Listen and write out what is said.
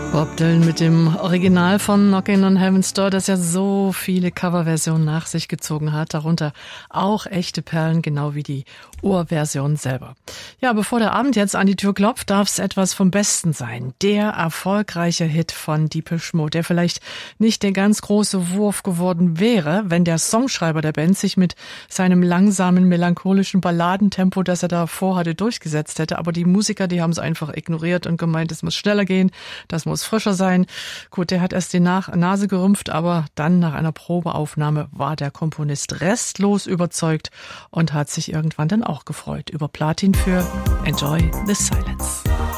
Bob Dylan mit dem Original von Knockin' on Heaven's Door, das ja so viele Coverversionen nach sich gezogen hat, darunter auch echte Perlen, genau wie die Urversion selber. Ja, bevor der Abend jetzt an die Tür klopft, darf es etwas vom Besten sein. Der erfolgreiche Hit von Depeche Mode, der vielleicht nicht der ganz große Wurf geworden wäre, wenn der Songschreiber der Band sich mit seinem langsamen, melancholischen Balladentempo, das er da vorhatte, durchgesetzt hätte. Aber die Musiker, die haben es einfach ignoriert und gemeint, es muss schneller gehen, das muss frischer sein. Gut, der hat erst die Nase gerümpft, aber dann nach einer Probeaufnahme war der Komponist restlos überzeugt und hat sich irgendwann dann auch gefreut über Platin für Enjoy the Silence.